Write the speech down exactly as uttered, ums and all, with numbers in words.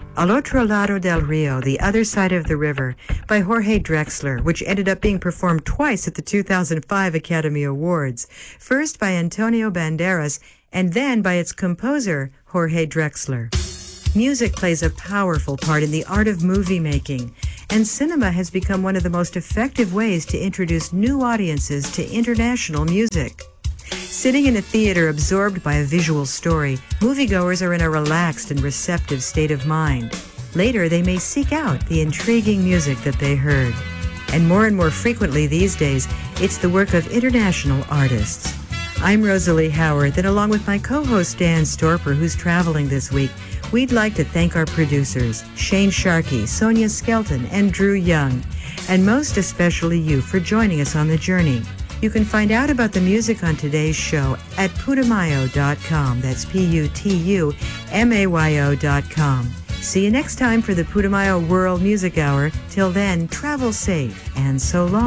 Al Otro Lado del Rio, The Other Side of the River, by Jorge Drexler, which ended up being performed twice at the two thousand five Academy Awards, first by Antonio Banderas and then by its composer, Jorge Drexler. Music plays a powerful part in the art of movie making, and cinema has become one of the most effective ways to introduce new audiences to international music. Sitting in a theater absorbed by a visual story, moviegoers are in a relaxed and receptive state of mind. Later, they may seek out the intriguing music that they heard. And more and more frequently these days, it's the work of international artists. I'm Rosalie Howard, and along with my co-host Dan Storper, who's traveling this week, we'd like to thank our producers, Shane Sharkey, Sonia Skelton, and Drew Young, and most especially you for joining us on the journey. You can find out about the music on today's show at putumayo dot com. That's P U T U M A Y O dot com. See you next time for the Putumayo World Music Hour. Till then, travel safe and so long.